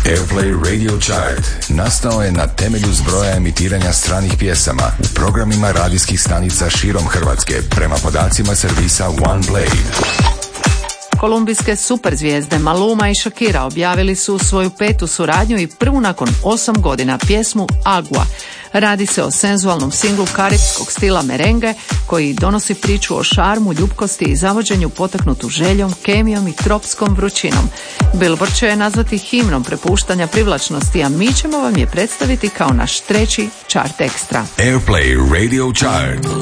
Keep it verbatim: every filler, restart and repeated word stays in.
Airplay Radio Chart nastao je na temelju zbroja emitiranja stranih pjesama u programima radijskih stanica širom Hrvatske prema podacima servisa OnePlay. Kolumbijske superzvijezde Maluma i Shakira objavili su svoju petu suradnju i prvu nakon osam godina pjesmu Agua. Radi se o senzualnom singlu karipskog stila merenge koji donosi priču o šarmu, ljubkosti i zavođenju potaknutu željom, kemijom i tropskom vrućinom. Billboard će je nazvati himnom prepuštanja privlačnosti, a mi ćemo vam je predstaviti kao naš treći chart ekstra. Airplay Radio Chart.